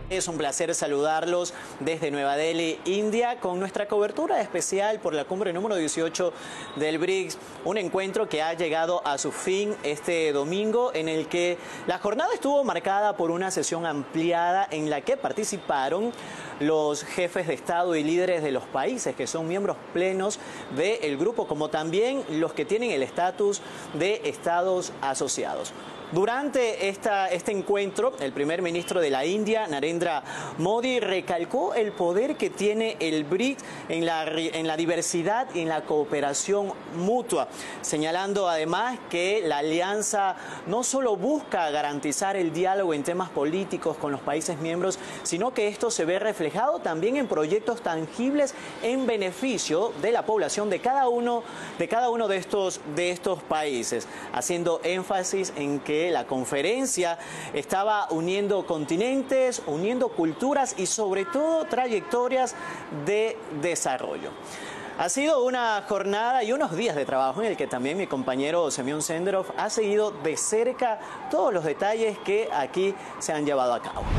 Es un placer saludarlos desde Nueva Delhi, India, con nuestra cobertura especial por la cumbre número 18 del BRICS, un encuentro que ha llegado a su fin este domingo, en el que la jornada estuvo marcada por una sesión ampliada en la que participaron los jefes de Estado y líderes de los países que son miembros plenos del grupo, como también los que tienen el estatus de estados asociados. Durante este encuentro, el primer ministro de la India, Narendra Modi, recalcó el poder que tiene el BRICS en la diversidad y en la cooperación mutua, señalando además que la alianza no solo busca garantizar el diálogo en temas políticos con los países miembros, sino que esto se ve reflejado también en proyectos tangibles en beneficio de la población de cada uno de estos países, haciendo énfasis en que la conferencia estaba uniendo continentes, uniendo culturas y sobre todo trayectorias de desarrollo. Ha sido una jornada y unos días de trabajo en el que también mi compañero Semyon Senderov ha seguido de cerca todos los detalles que aquí se han llevado a cabo.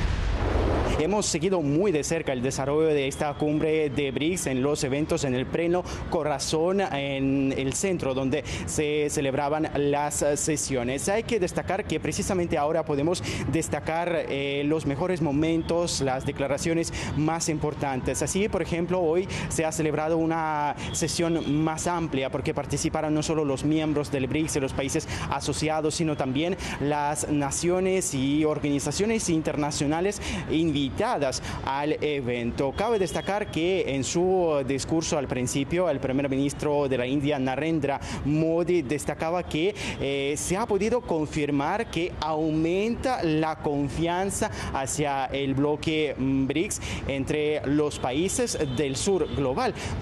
Hemos seguido muy de cerca el desarrollo de esta cumbre de BRICS en los eventos en el pleno corazón, en el centro donde se celebraban las sesiones. Hay que destacar que precisamente ahora podemos destacar los mejores momentos, las declaraciones más importantes. Así, por ejemplo, hoy se ha celebrado una sesión más amplia porque participaron no solo los miembros del BRICS de los países asociados, sino también las naciones y organizaciones internacionales invitadas al evento. Cabe destacar que en su discurso al principio, el primer ministro de la India, Narendra Modi, destacaba que se ha podido confirmar que aumenta la confianza hacia el bloque BRICS entre los países del sur global.